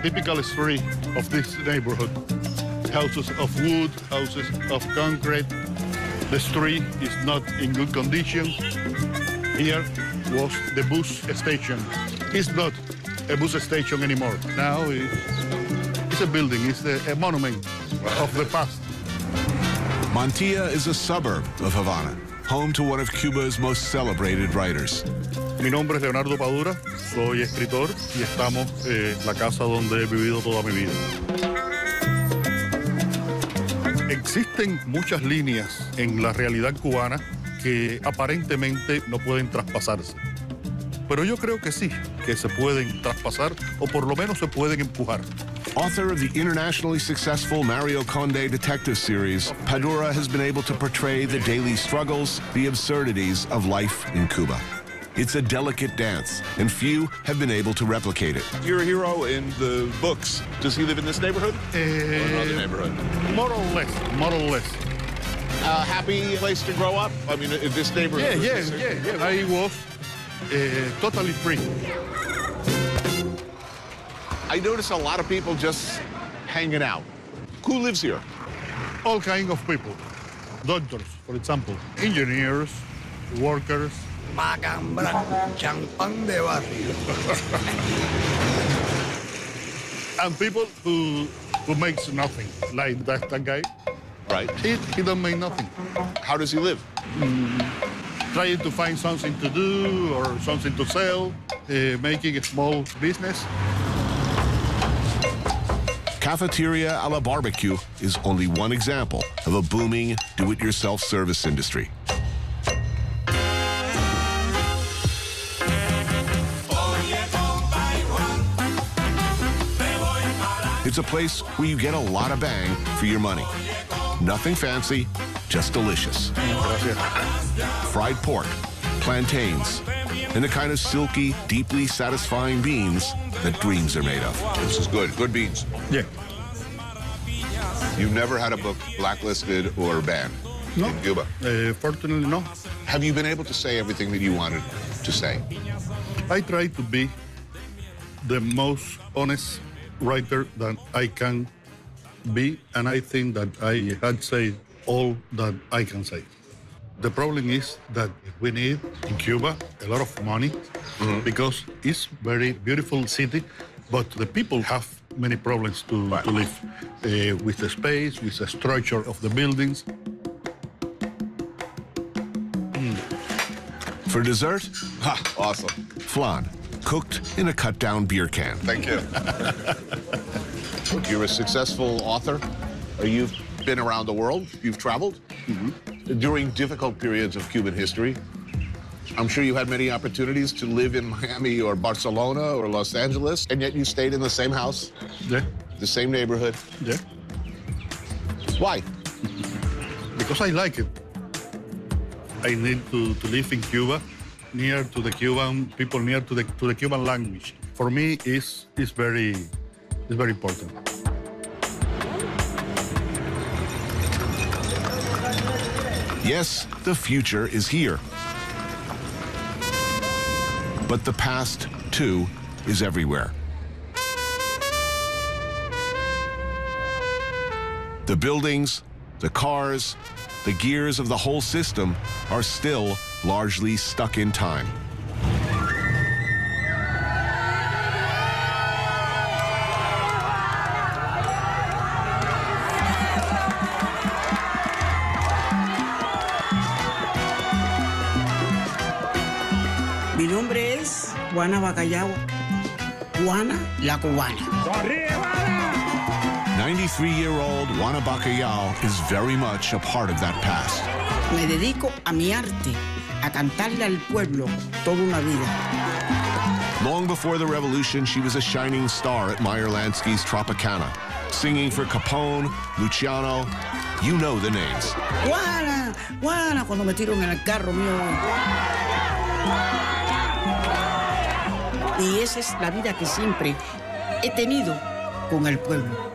typical street of this neighborhood. Houses of wood, houses of concrete. The street is not in good condition. Here was the bus station. It's not a bus station anymore. Now it's a building, it's a monument of the past. Mantilla is a suburb of Havana, home to one of Cuba's most celebrated writers. Mi nombre es Leonardo Padura, soy escritor y estamos en la casa donde he vivido toda mi vida. Existen muchas líneas en la realidad cubana que aparentemente no pueden traspasarse. Pero yo creo que sí, que se pueden traspasar o por lo menos se pueden empujar. Author of the internationally successful Mario Conde detective series, Padura has been able to portray the daily struggles, the absurdities of life in Cuba. It's a delicate dance, and few have been able to replicate it. You're a hero in the books. Does he live in this neighborhood? Or another neighborhood? More or less, more or less. Happy place to grow up? I mean, in this neighborhood? Yeah. I was totally free. I notice a lot of people just hanging out. Who lives here? All kinds of people. Doctors, for example, engineers, workers. Macambra, champán de barrio. And people who makes nothing, like that guy. Right. He don't make nothing. How does he live? Trying to find something to do or something to sell, making a small business. Cafeteria a la Barbecue is only one example of a booming do-it-yourself service industry. It's a place where you get a lot of bang for your money. Nothing fancy, just delicious. Fried pork, plantains, and the kind of silky, deeply satisfying beans that dreams are made of. This is good. Good beans. Yeah. You've never had a book blacklisted or banned No. in Cuba? Fortunately, no. Have you been able to say everything that you wanted to say? I try to be the most honest writer that I can be, and I think that I had said all that I can say. The problem is that we need in Cuba a lot of money because it's very beautiful city, but the people have many problems to live with the space, with the structure of the buildings. For dessert, Awesome. flan, cooked in a cut-down beer can. Thank you. You're a successful author. You've been around the world. You've traveled. During difficult periods of Cuban history, I'm sure you had many opportunities to live in Miami or Barcelona or Los Angeles, and yet you stayed in the same house, Yeah, the same neighborhood. yeah. Why? Because I like it. I need to live in Cuba, near to the Cuban people, near to the Cuban language. For me, it's very important. Yes, the future is here. But the past, too, is everywhere. The buildings, the cars, the gears of the whole system are still largely stuck in time. Mi nombre es Juana Bacallao, Juana la Cubana. 93-year-old Juana Bacallao is very much a part of that past. Me dedico a mi arte, a cantarle al pueblo toda una vida. Long before the revolution, she was a shining star at Meyer Lansky's Tropicana, singing for Capone, Luciano. You know the names. Juana, Juana, cuando me tiro en el carro mío. Y esa es la vida que siempre he tenido con el pueblo.